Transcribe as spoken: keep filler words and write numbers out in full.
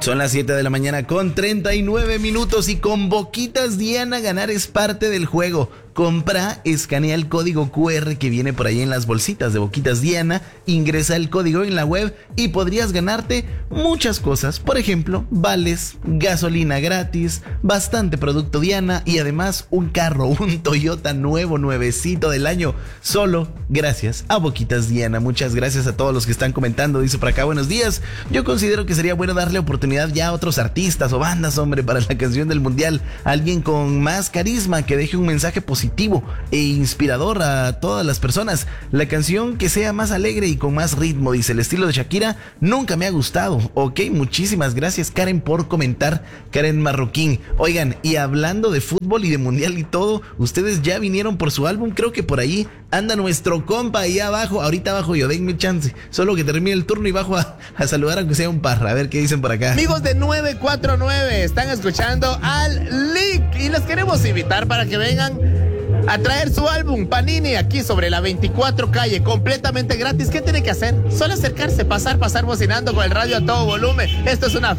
Son las siete de la mañana con treinta y nueve minutos y con Boquitas Diana ganar es parte del juego. Compra, escanea el código cu erre que viene por ahí en las bolsitas de Boquitas Diana, ingresa el código en la web y podrías ganarte muchas cosas. Por ejemplo, vales, gasolina gratis, bastante producto Diana y además un carro, un Toyota nuevo, nuevecito del año, solo gracias a Boquitas Diana. Muchas gracias a todos los que están comentando. Dice por acá, buenos días. Yo considero que sería bueno darle oportunidad ya a otros artistas o bandas, hombre, para la canción del mundial. Alguien con más carisma que deje un mensaje positivo e inspirador a todas las personas. La canción que sea más alegre y con más ritmo, dice. El estilo de Shakira nunca me ha gustado. Ok, muchísimas gracias, Karen, por comentar. Karen Marroquín. Oigan, y hablando de fútbol y de mundial y todo, ustedes ya vinieron por su álbum. Creo que por ahí anda nuestro compa ahí abajo. Ahorita abajo yo, denme chance. Solo que termine el turno y bajo a, a saludar aunque sea un par. A ver qué dicen por acá. Amigos de nueve cuatro nueve, están escuchando al Lick y les queremos invitar para que vengan a traer su álbum Panini aquí sobre la veinticuatro calle, completamente gratis. ¿Qué tiene que hacer? Solo acercarse, pasar, pasar bocinando con el radio a todo volumen. Esto es una